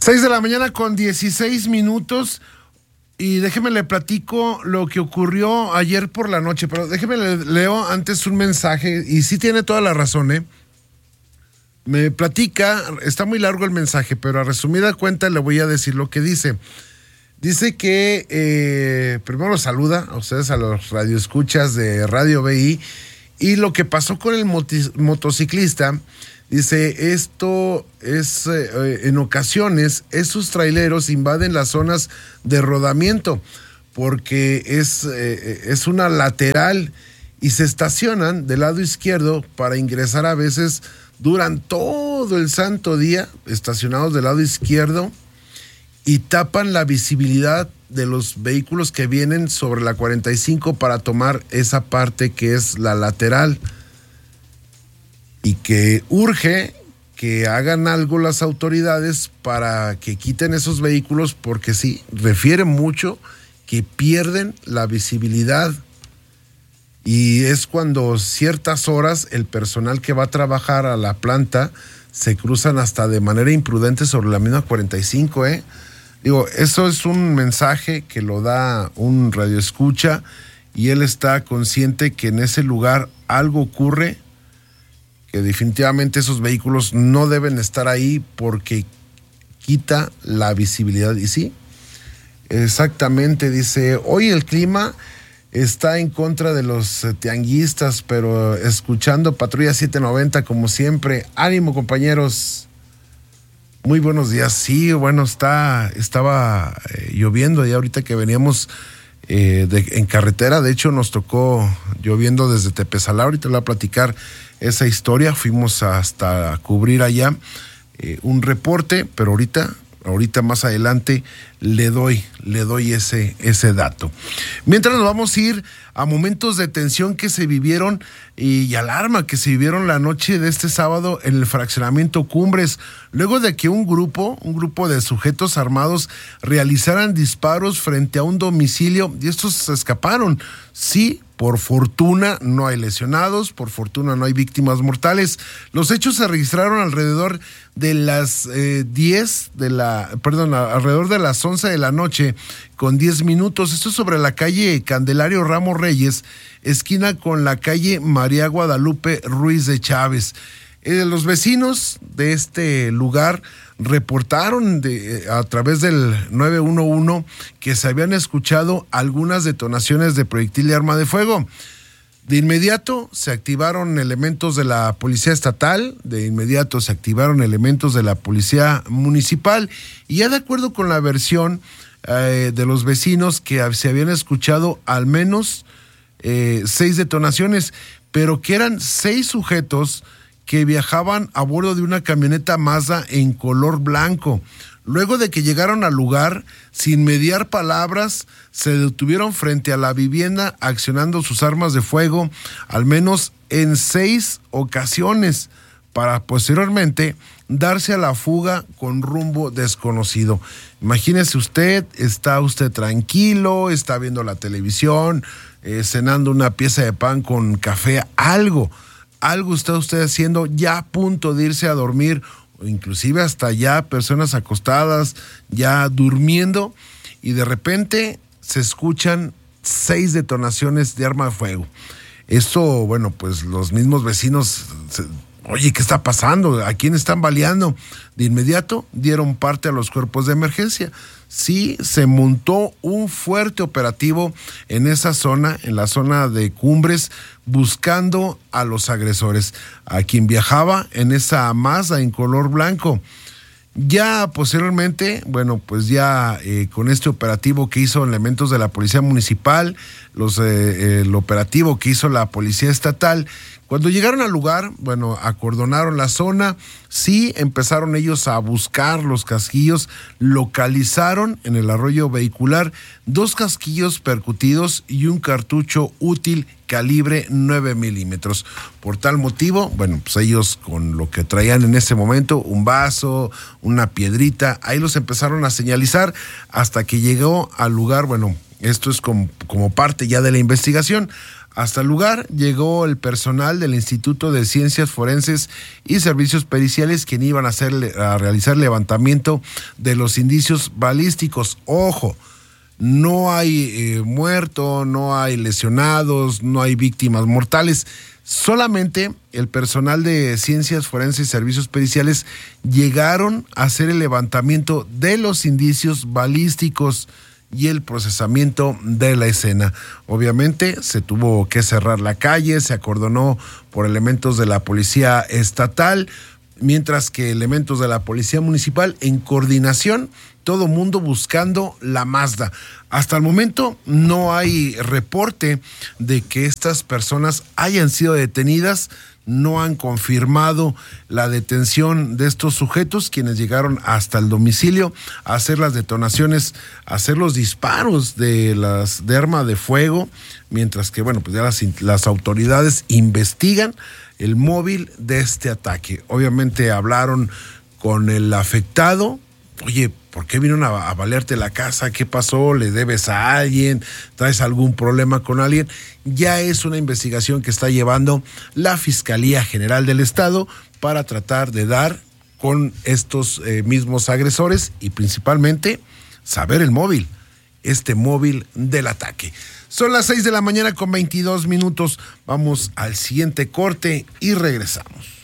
6 de la mañana con 16 minutos. Y déjeme le platico lo que ocurrió ayer por la noche, pero déjeme le leo antes un mensaje, y sí tiene toda la razón, ¿eh? Me platica, está muy largo el mensaje, pero a resumida cuenta le voy a decir lo que dice. Dice que primero los saluda a ustedes, a los radioescuchas de Radio BI, y lo que pasó con el motociclista. Dice, esto es, en ocasiones, esos traileros invaden las zonas de rodamiento porque es una lateral y se estacionan del lado izquierdo para ingresar. A veces duran todo el santo día estacionados del lado izquierdo y tapan la visibilidad de los vehículos que vienen sobre la 45 para tomar esa parte que es la lateral. Y que urge que hagan algo las autoridades para que quiten esos vehículos, porque sí, refiere mucho que pierden la visibilidad. Y es cuando ciertas horas el personal que va a trabajar a la planta se cruzan hasta de manera imprudente sobre la misma 45, ¿eh? Digo, eso es un mensaje que lo da un radioescucha y él está consciente que en ese lugar algo ocurre, que definitivamente esos vehículos no deben estar ahí porque quita la visibilidad. Y sí, exactamente, dice, hoy el clima está en contra de los tianguistas, pero escuchando Patrulla 790 como siempre. Ánimo, compañeros. Muy buenos días. Sí, bueno, estaba lloviendo ya ahorita que veníamos en carretera. De hecho, nos tocó lloviendo desde Tepesalá. Ahorita le voy a platicar esa historia. Fuimos hasta cubrir allá un reporte, pero ahorita más adelante le doy ese dato. Mientras nos vamos a ir a momentos de tensión que se vivieron y alarma que se vivieron la noche de este sábado en el fraccionamiento Cumbres, luego de que un grupo de sujetos armados realizaran disparos frente a un domicilio y estos se escaparon. Sí, por fortuna no hay lesionados, por fortuna no hay víctimas mortales. Los hechos se registraron alrededor de las alrededor de las 11 de la noche con 10 minutos. Esto es sobre la calle Candelario Ramos Reyes, esquina con la calle María Guadalupe Ruiz de Chávez. Los vecinos de este lugar reportaron a través del 911 que se habían escuchado algunas detonaciones de proyectil de arma de fuego. De inmediato se activaron elementos de la policía estatal, de inmediato se activaron elementos de la policía municipal, y ya de acuerdo con la versión de los vecinos, que se habían escuchado al menos 6 detonaciones, pero que eran 6 sujetos que viajaban a bordo de una camioneta Mazda en color blanco. Luego de que llegaron al lugar, sin mediar palabras, se detuvieron frente a la vivienda accionando sus armas de fuego, al menos en 6 ocasiones, para posteriormente darse a la fuga con rumbo desconocido. Imagínese usted, está usted tranquilo, está viendo la televisión, cenando una pieza de pan con café, algo está usted haciendo, ya a punto de irse a dormir, o inclusive hasta ya personas acostadas, ya durmiendo, y de repente se escuchan 6 detonaciones de arma de fuego. Esto, bueno, pues los mismos vecinos, oye, ¿qué está pasando? ¿A quién están baleando? De inmediato dieron parte a los cuerpos de emergencia. Sí, se montó un fuerte operativo en esa zona, en la zona de Cumbres, buscando a los agresores, a quien viajaba en esa Mazda en color blanco. Ya posteriormente, bueno, pues ya con este operativo que hizo elementos de la policía municipal, el operativo que hizo la policía estatal, cuando llegaron al lugar, bueno, acordonaron la zona, sí empezaron ellos a buscar los casquillos, localizaron en el arroyo vehicular 2 casquillos percutidos y un cartucho útil calibre 9 milímetros. Por tal motivo, bueno, pues ellos con lo que traían en ese momento, un vaso, una piedrita, ahí los empezaron a señalizar hasta que llegó al lugar. Bueno, esto es como parte ya de la investigación. Hasta el lugar llegó el personal del Instituto de Ciencias Forenses y Servicios Periciales, quien iban a realizar levantamiento de los indicios balísticos. Ojo, no hay muerto, no hay lesionados, no hay víctimas mortales. Solamente el personal de Ciencias Forenses y Servicios Periciales llegaron a hacer el levantamiento de los indicios balísticos y el procesamiento de la escena. Obviamente se tuvo que cerrar la calle, se acordonó por elementos de la Policía Estatal, mientras que elementos de la Policía Municipal en coordinación, todo mundo buscando la Mazda. Hasta el momento no hay reporte de que estas personas hayan sido detenidas. No han confirmado la detención de estos sujetos, quienes llegaron hasta el domicilio a hacer las detonaciones, a hacer los disparos de arma de fuego, mientras que, bueno, pues ya las autoridades investigan el móvil de este ataque. Obviamente hablaron con el afectado. Oye, ¿por qué vinieron a balearte la casa? ¿Qué pasó? ¿Le debes a alguien? ¿Traes algún problema con alguien? Ya es una investigación que está llevando la Fiscalía General del Estado para tratar de dar con estos mismos agresores y principalmente saber el móvil, este móvil del ataque. Son las 6:22 a.m. Vamos al siguiente corte y regresamos.